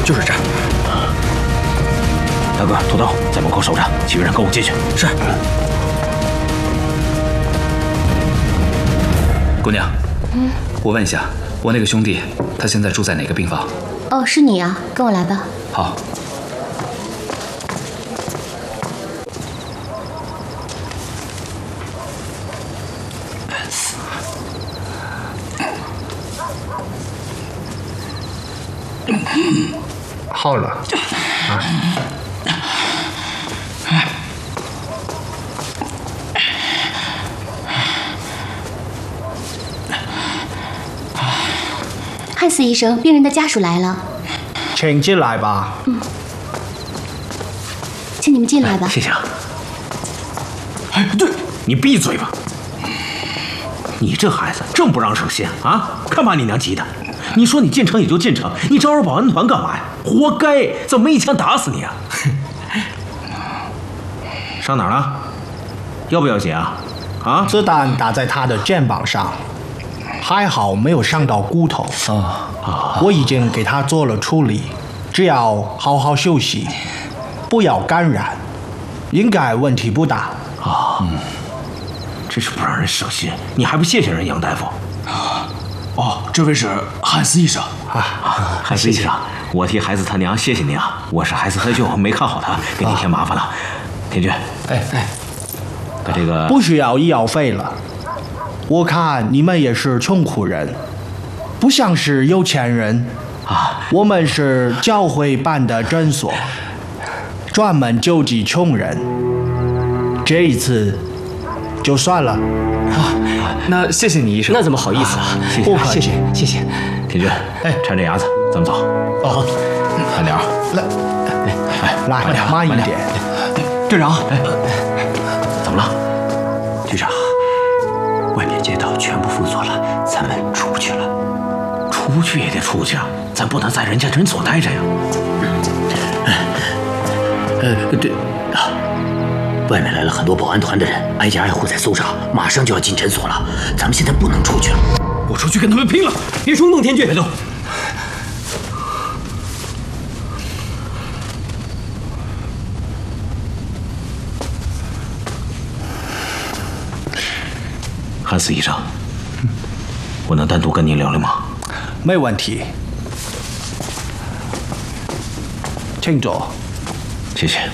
就是这儿。大哥，土豆在门口守着，其余人跟我进去。是。 姑娘，我问一下，我那个兄弟他现在住在哪个病房？ 哦，是你啊，跟我来吧。 好。 好了，啊。 汉斯医生，病人的家属来了， 请进来吧。 请你们进来吧。 谢谢啊。哎，对，你闭嘴吧！你这孩子这么不让省心啊！看把你娘急的！你说你进城也就进城，你招惹保安团干嘛呀？活该！怎么没一枪打死你啊？上哪儿了？要不要紧啊？啊！ 子弹打在他的肩膀上，还好没有伤到骨头。我已经给他做了处理，只要好好休息，不要感染，应该问题不大。 真是不让人省心！你还不谢谢人杨大夫？ 哦，这位是汉斯医生汉斯医生，我替孩子他娘谢谢你啊！我是孩子他舅，没看好他，给你添麻烦了。田军，把这个不需要医药费了。我看你们也是穷苦人，不像是有钱人啊。我们是教会办的诊所，专门救济穷人。这一次就算了。 那谢谢你医生。 那怎么好意思啊？ 不客气， 谢谢。 田军，搀着牙子，咱们走。 哦， 慢点。 来，慢一点。 队长， 怎么了？ 局长，外面街道全部封锁了，咱们出不去了。 出去也得出去啊，咱不能在人家诊所待着呀。 对啊，外面来了很多保安团的人，挨家挨户在搜查，马上就要进诊所了，咱们现在不能出去了。 我出去跟他们拼了！ 别冲动，田军。别动。 汉斯医生，我能单独跟您聊聊吗？ 没问题，请坐。 谢谢。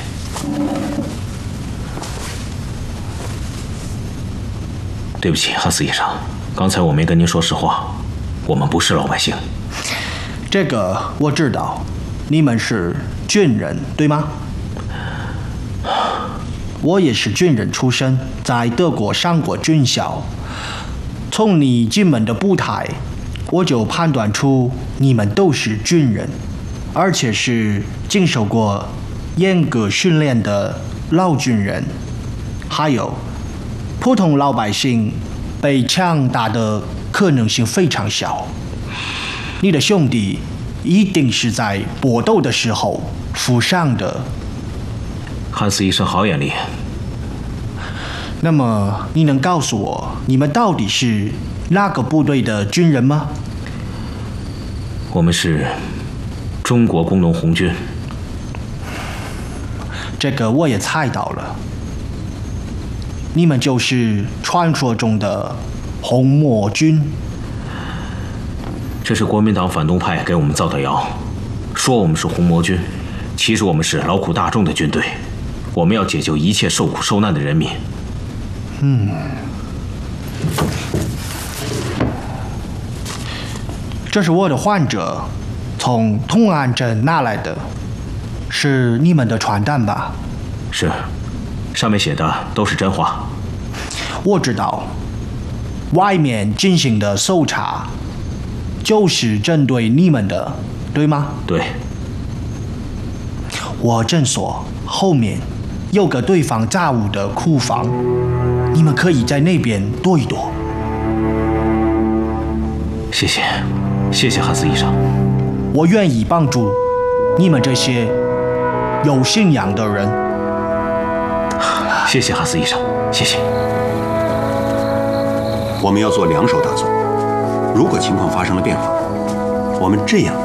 对不起，汉斯医生，刚才我没跟您说实话，我们不是老百姓。 这个我知道，你们是军人，对吗？我也是军人出身，在德国上过军校。从你进门的步态，我就判断出你们都是军人，而且是经受过严格训练的老军人。还有，普通老百姓被枪打的可能性非常小。你的兄弟一定是在搏斗的时候负伤的。 汉斯医生好眼力。 那么，你能告诉我，你们到底是哪个部队的军人吗？ 我们是中国工农红军。 这个我也猜到了。你们就是传说中的红魔军。 这是国民党反动派给我们造的谣，说我们是红魔军，其实我们是劳苦大众的军队，我们要解救一切受苦受难的人民。 这是我的患者从同安镇拿来的，是你们的传单吧？ 是，上面写的都是真话。 我知道，外面进行的搜查就是针对你们的，对吗？ 对。 我诊所后面有个堆放杂物的库房，你们可以在那边躲一躲。 谢谢，谢谢汉斯医生。 我愿意帮助你们这些有信仰的人。 谢谢汉斯医生，谢谢。 我们要做2手打算，如果情况发生了变化，我们这样